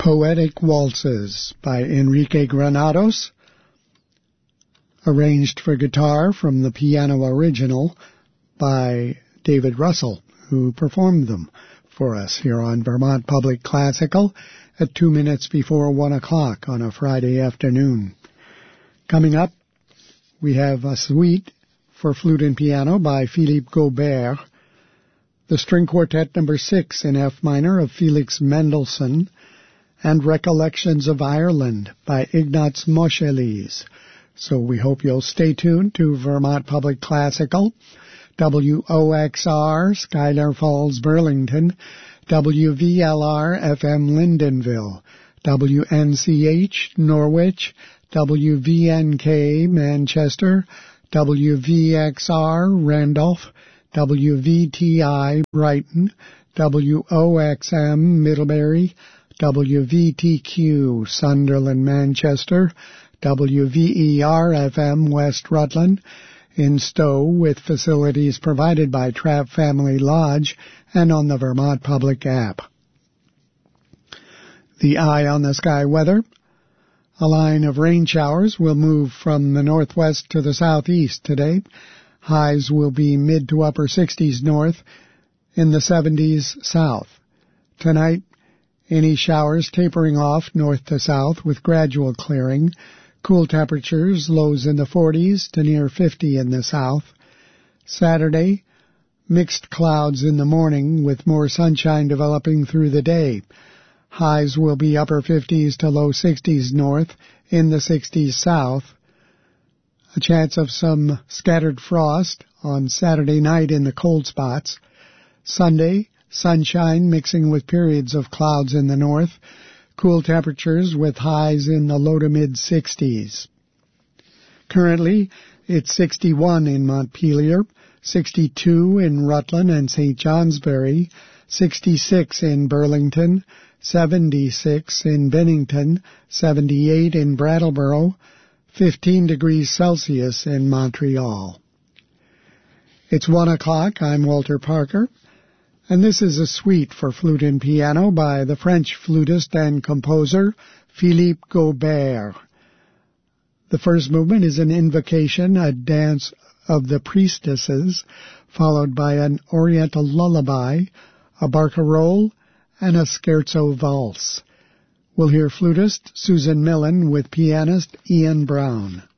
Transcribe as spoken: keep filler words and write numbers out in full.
Poetic Waltzes by Enrique Granados, arranged for guitar from the piano original by David Russell, who performed them for us here on Vermont Public Classical at two minutes before one o'clock on a Friday afternoon. Coming up, we have a suite for flute and piano by Philippe Gaubert, the String Quartet number six in F minor of Felix Mendelssohn, and Recollections of Ireland by Ignaz Moscheles. So we hope you'll stay tuned to Vermont Public Classical, W O X R, Schuyler Falls, Burlington, W V L R, F M, Lyndonville, W N C H, Norwich, W V N K, Manchester, W V X R, Randolph, W V T I, Brighton, W O X M, Middlebury, W V T Q, Sunderland, Manchester, W V E R F M, West Rutland, in Stowe, with facilities provided by Trapp Family Lodge and on the Vermont Public app. The eye on the sky weather. A line of rain showers will move from the northwest to the southeast today. Highs will be mid to upper sixties north, in the seventies south. Tonight, any showers tapering off north to south with gradual clearing. Cool temperatures, lows in the forties to near fifty in the south. Saturday, mixed clouds in the morning with more sunshine developing through the day. Highs will be upper fifties to low sixties north, in the sixties south. A chance of some scattered frost on Saturday night in the cold spots. Sunday, sunshine mixing with periods of clouds in the north. Cool temperatures with highs in the low to mid-sixties. Currently, it's sixty-one in Montpelier, sixty-two in Rutland and Saint Johnsbury, sixty-six in Burlington, seventy-six in Bennington, seventy-eight in Brattleboro, fifteen degrees Celsius in Montreal. It's one o'clock. I'm Walter Parker, and this is a suite for flute and piano by the French flutist and composer Philippe Gaubert. The first movement is an invocation, a dance of the priestesses, followed by an oriental lullaby, a barcarolle, and a scherzo valse. We'll hear flutist Susan Millen with pianist Ian Brown.